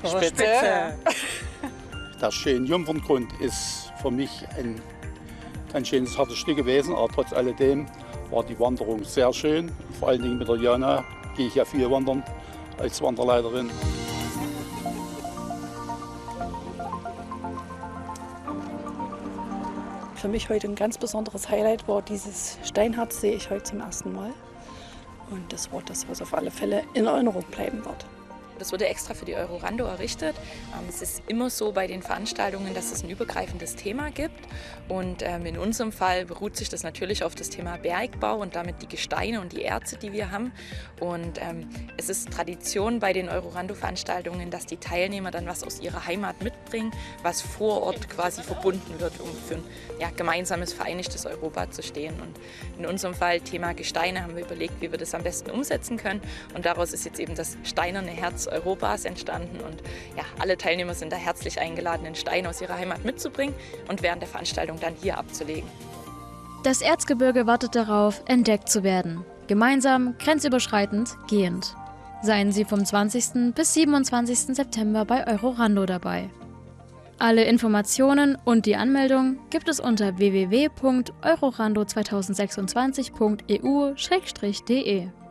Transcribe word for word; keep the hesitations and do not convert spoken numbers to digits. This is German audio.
Spitze. Der schöne Jungferngrund ist für mich ein ganz schönes hartes Stück gewesen, aber trotz alledem war die Wanderung sehr schön. Vor allen Dingen mit der Jana gehe ich ja viel wandern als Wanderleiterin. Für mich heute ein ganz besonderes Highlight war dieses Steinharz, sehe ich heute zum ersten Mal. Und das war das, was auf alle Fälle in Erinnerung bleiben wird. Das wurde extra für die Eurorando errichtet. Es ist immer so bei den Veranstaltungen, dass es ein übergreifendes Thema gibt. Und in unserem Fall beruht sich das natürlich auf das Thema Bergbau und damit die Gesteine und die Erze, die wir haben. Und es ist Tradition bei den Eurorando-Veranstaltungen, dass die Teilnehmer dann was aus ihrer Heimat mitbringen, was vor Ort quasi verbunden wird, um für ein ja, gemeinsames, vereinigtes Europa zu stehen. Und in unserem Fall Thema Gesteine haben wir überlegt, wie wir das am besten umsetzen können. Und daraus ist jetzt eben das steinerne Herz Europas entstanden und ja, alle Teilnehmer sind da herzlich eingeladen, einen Stein aus ihrer Heimat mitzubringen und während der Veranstaltung dann hier abzulegen. Das Erzgebirge wartet darauf, entdeckt zu werden. Gemeinsam, grenzüberschreitend, gehend. Seien Sie vom zwanzigsten bis siebenundzwanzigsten September bei Eurorando dabei. Alle Informationen und die Anmeldung gibt es unter w w w punkt eurorando zweitausendsechsundzwanzig punkt e u schrägstrich d e.